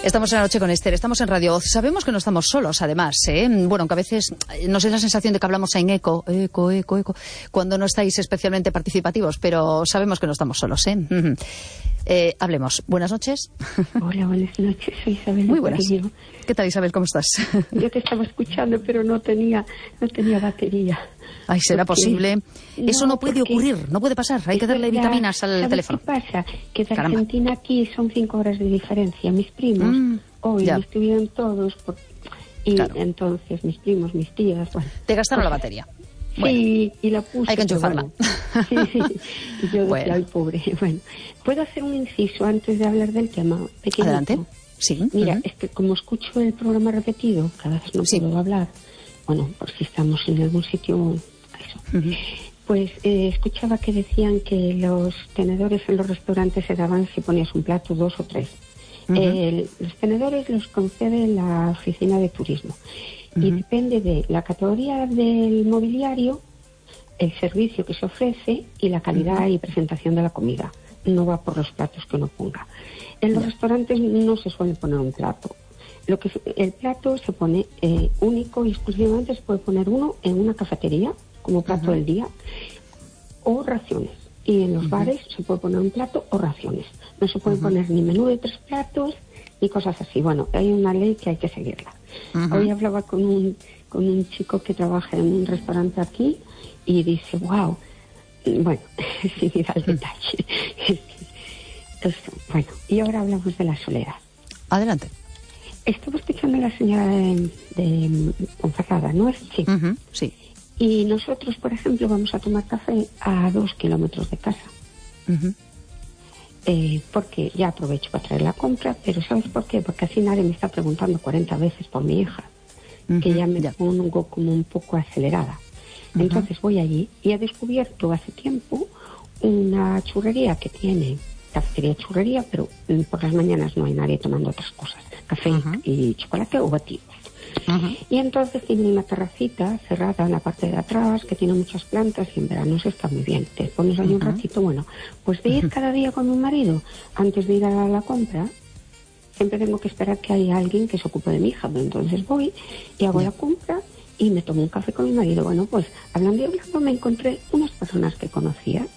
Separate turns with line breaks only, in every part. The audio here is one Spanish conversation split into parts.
Estamos en la noche con Esther, estamos en Radio Oz. Sabemos que no estamos solos, además, ¿eh? Bueno, aunque a veces nos da la sensación de que hablamos en eco, cuando no estáis especialmente participativos, pero sabemos que no estamos solos, ¿eh? Hablemos. Buenas noches.
Hola, buenas noches. Soy Isabel.
Muy buenas. ¿Qué tal, Isabel? ¿Cómo estás?
Yo te estaba escuchando, pero no tenía batería.
Ay, ¿será posible? Eso no puede ocurrir, no puede pasar. Hay que darle vitaminas al teléfono.
¿Qué pasa? Que de Argentina aquí son 5 horas de diferencia. Mis primos hoy no estuvieron todos entonces mis primos, mis tías... Bueno,
te gastaron la batería.
Bueno, sí, y la puse.
Hay que enchufarla.
Bueno, sí. Y yo decía, ay, pobre. Bueno, ¿puedo hacer un inciso antes de hablar del tema? Pequeñito.
Adelante. Sí.
Mira, es que como escucho el programa repetido, cada vez no puedo hablar. Bueno, por si estamos en algún sitio... Pues escuchaba que decían que los tenedores en los restaurantes se daban si ponías un plato, 2 o 3. Los tenedores los concede la oficina de turismo y depende de la categoría del mobiliario, el servicio que se ofrece y la calidad y presentación de la comida. No va por los platos que uno ponga. En los restaurantes no se suele poner un plato. El plato se pone único y exclusivamente se puede poner uno en una cafetería como plato del día, o raciones. Y en los bares se puede poner un plato o raciones. No se puede poner ni menú de 3 platos, ni cosas así. Bueno, hay una ley que hay que seguirla. Hoy hablaba con un chico que trabaja en un restaurante aquí, y dice, wow, bueno, sin ir al detalle. Entonces, bueno, y ahora hablamos de la soledad.
Adelante.
Estaba escuchando a la señora de Ponferrada, ¿no es? Sí.
Sí.
Y nosotros, por ejemplo, vamos a tomar café a 2 kilómetros de casa. Porque ya aprovecho para traer la compra, pero ¿sabes por qué? Porque así nadie me está preguntando 40 veces por mi hija, que ya me pongo como un poco acelerada. Entonces voy allí y he descubierto hace tiempo una churrería que tiene cafetería churrería, pero por las mañanas no hay nadie tomando otras cosas, café y chocolate o batidos. Y entonces tiene una terracita cerrada en la parte de atrás que tiene muchas plantas y en verano se está muy bien. Te pones ahí un ratito, bueno, pues de ir cada día con mi marido antes de ir a la compra, siempre tengo que esperar que haya alguien que se ocupe de mi hija, pero entonces voy y hago la compra y me tomo un café con mi marido. Bueno, pues hablando y hablando me encontré unas personas que conocía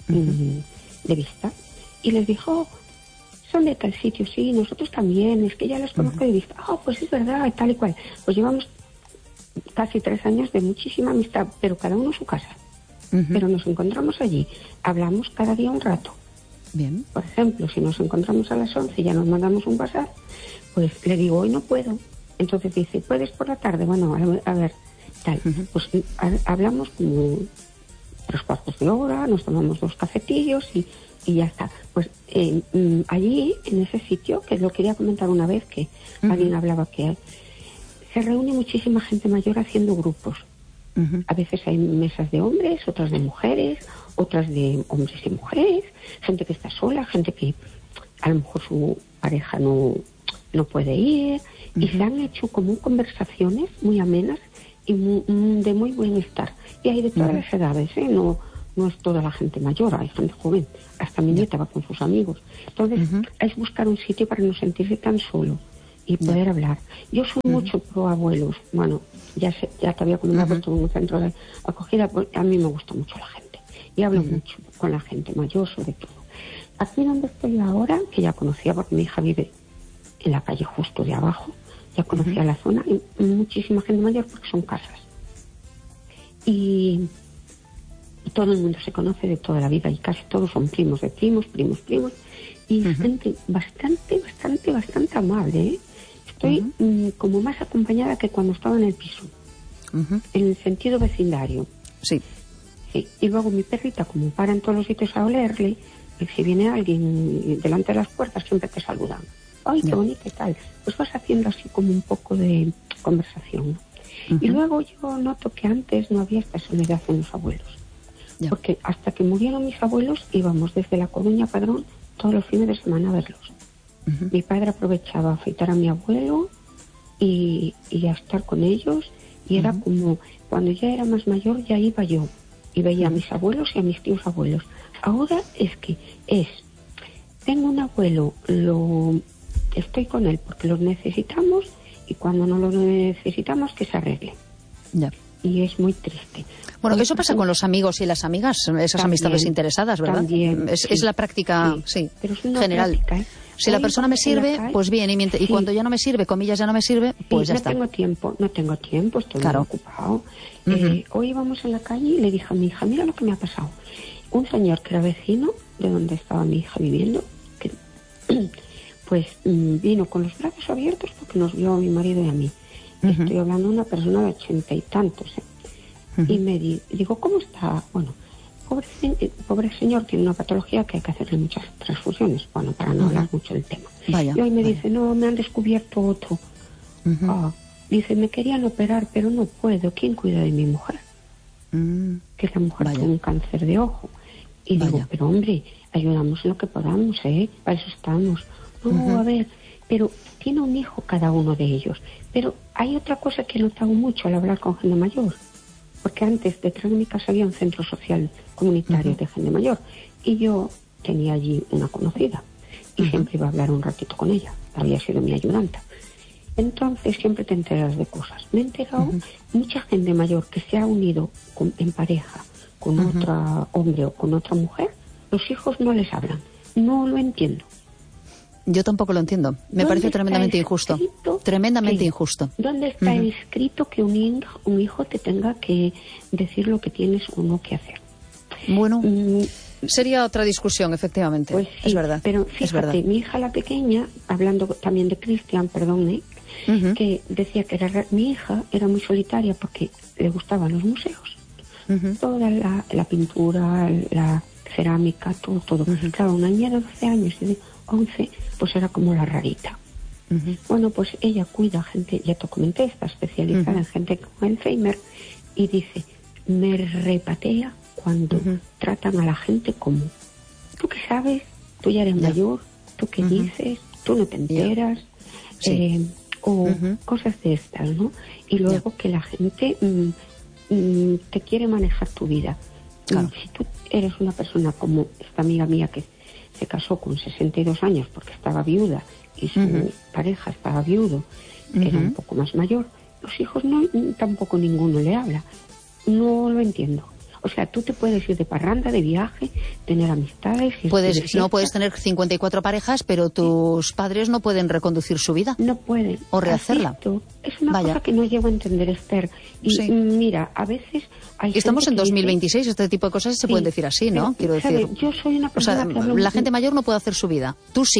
de vista y les dijo, son de tal sitio, sí, nosotros también, es que ya los conozco de vista. Pues es verdad, tal y cual. Pues llevamos casi 3 años de muchísima amistad, pero cada uno en su casa. Pero nos encontramos allí, hablamos cada día un rato.
Bien.
Por ejemplo, si nos encontramos a las 11 y ya nos mandamos un WhatsApp, pues le digo, hoy no puedo. Entonces dice, ¿puedes por la tarde? Bueno, a ver, tal. Pues hablamos como 3/4 de hora, nos tomamos 2 cafetillos y ya está. Pues allí, en ese sitio, que lo quería comentar una vez, que alguien hablaba que se reúne muchísima gente mayor haciendo grupos. A veces hay mesas de hombres, otras de mujeres, otras de hombres y mujeres, gente que está sola, gente que a lo mejor su pareja no puede ir, y se han hecho como conversaciones muy amenas y de muy buen estar. Y hay de todas las edades, no es toda la gente mayor, hay gente joven, hasta mi nieta va con sus amigos. Entonces, es buscar un sitio para no sentirse tan solo y poder hablar. Yo soy mucho pro abuelos. Bueno, ya te había comentado que estuve en un centro de acogida, pues a mí me gusta mucho la gente. Y hablo mucho con la gente mayor, sobre todo. Aquí donde estoy ahora, que ya conocía porque mi hija vive en la calle justo de abajo, ya conocía la zona, y muchísima gente mayor porque son casas. Y todo el mundo se conoce de toda la vida y casi todos son primos de primos y gente bastante amable, ¿eh? Estoy como más acompañada que cuando estaba en el piso, en el sentido vecindario. Sí. Y luego mi perrita, como para en todos los sitios a olerle, y si viene alguien delante de las puertas siempre te saludan. ¡Ay, qué bonita y tal! Pues vas haciendo así como un poco de conversación, ¿no? Y luego yo noto que antes no había esta soledad en los abuelos. Porque hasta que murieron mis abuelos íbamos desde La Coruña a Padrón todos los fines de semana a verlos. Mi padre aprovechaba a afeitar a mi abuelo y a estar con ellos, y era como cuando ya era más mayor ya iba yo y veía a mis abuelos y a mis tíos abuelos. Ahora es que tengo un abuelo, estoy con él porque los necesitamos y cuando no los necesitamos que se arregle.
Ya.
Y es muy triste.
Bueno, eso pasa con los amigos y las amigas, esas
también,
amistades interesadas, ¿verdad?
También,
es la práctica, sí,
pero es una
general.
práctica, ¿eh?
Si la persona me sirve, pues bien, y cuando ya no me sirve, comillas, ya no me sirve, pues ya está.
No tengo tiempo, estoy muy ocupado. Hoy íbamos en la calle y le dije a mi hija, mira lo que me ha pasado. Un señor que era vecino de donde estaba mi hija viviendo, que pues vino con los brazos abiertos porque nos vio a mi marido y a mí. Estoy hablando de una persona de 80 y tantos, y me digo, ¿cómo está? Bueno, pobre señor tiene una patología que hay que hacerle muchas transfusiones, bueno, para no hablar mucho del tema. Y hoy me dice, no, me han descubierto otro. Dice, me querían operar, pero no puedo. ¿Quién cuida de mi mujer? Que la mujer tiene un cáncer de ojo. Y digo, pero hombre, ayudamos en lo que podamos, para eso estamos. No, a ver, pero tiene un hijo cada uno de ellos. Pero hay otra cosa que he notado mucho al hablar con gente mayor, porque antes detrás de mi casa había un centro social comunitario de gente mayor y yo tenía allí una conocida y siempre iba a hablar un ratito con ella, había sido mi ayudanta. Entonces siempre te enteras de cosas. Me he enterado mucha gente mayor que se ha unido en pareja con otro hombre o con otra mujer, los hijos no les hablan. No lo entiendo.
Yo tampoco lo entiendo. Me parece tremendamente injusto. Tremendamente injusto.
¿Dónde está escrito que un hijo te tenga que decir lo que tienes o no que hacer?
Bueno, sería otra discusión, efectivamente.
Pues sí,
es verdad.
Pero fíjate, mi hija la pequeña, hablando también de Cristian, que decía que mi hija era muy solitaria porque le gustaban los museos. Toda la pintura, la cerámica, todo. Claro, una niña de 12 años y de 11, pues era como la rarita. Bueno, pues ella cuida gente, ya te comenté, está especializada en gente con Alzheimer, y dice, me repatea cuando tratan a la gente como, ¿tú qué sabes? Tú ya eres mayor, ¿tú qué dices? ¿Tú no te enteras? O cosas de estas, ¿no? Y luego que la gente te quiere manejar tu vida. Claro. Si tú eres una persona como esta amiga mía que se casó con 62 años porque estaba viuda y su pareja estaba viudo, era un poco más mayor, los hijos tampoco ninguno le habla. No lo entiendo. O sea, tú te puedes ir de parranda, de viaje, tener amistades...
Puedes tener 54 parejas, pero tus padres no pueden reconducir su vida.
No pueden.
O rehacerla.
Es una cosa que no llego a entender, Esther. Y mira, a veces...
Estamos en 2026, este tipo de cosas se pueden decir así, ¿no? Quiero decir...
Yo soy una persona
la gente mayor no puede hacer su vida. Tú sí.